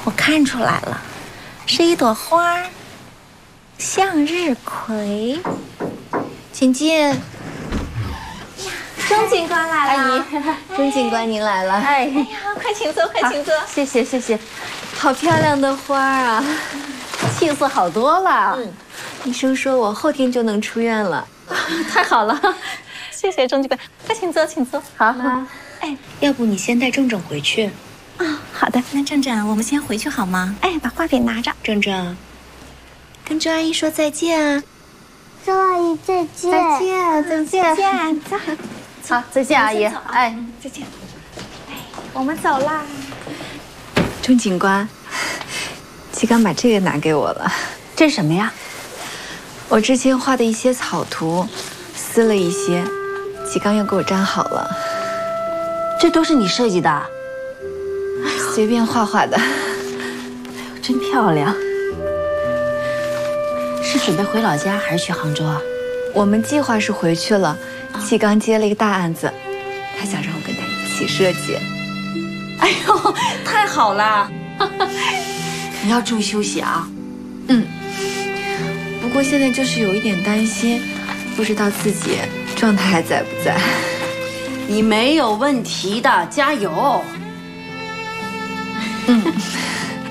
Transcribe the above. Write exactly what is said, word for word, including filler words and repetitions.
我看出来了，是一朵花，向日葵。请进。钟警官来了， 阿姨，钟警官您来了。哎， 哎呀，快请坐，快请坐。 谢谢谢谢，好漂亮的花啊，气色好多了。嗯，医生说我后天就能出院了，太好了。 谢谢钟警官，快请坐，请坐。 好， 哎， 要不你先带正正回去。 啊，好的。那正正，我们先回去好吗？哎，把画笔拿着。 正正，跟周阿姨说再见啊。 周阿姨再见。 再见，再见，再见。走。 好，再见，阿姨。哎， 再见。哎，我们走啦。 钟警官，季刚把这个拿给我了。这是什么呀？我之前画的一些草图，撕了一些，季刚又给我粘好了。 这都是你设计的？ 随便画画的。哎呦， 真漂亮。是准备回老家还是去杭州啊？ 我们计划是回去了。季刚接了一个大案子，他想让我跟他一起设计。 哎呦，太好了！你要注意休息啊。 嗯。不过现在就是有一点担心，不知道自己状态还在不在。 你没有问题的，加油。 嗯。